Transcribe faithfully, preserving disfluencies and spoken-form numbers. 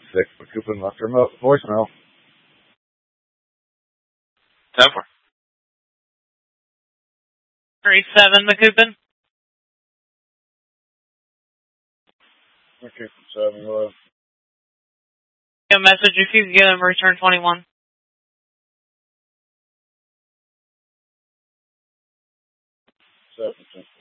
six, McCoupin left her mo- voicemail. ten four. three seven, McCoupin. McCoupin seven, hello. A message if you can get him return twenty-one. seven, ten.